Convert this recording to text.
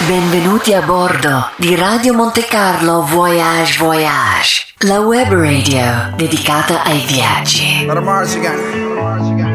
Benvenuti a bordo di Radio Monte Carlo Voyage Voyage, la web radio dedicata ai viaggi.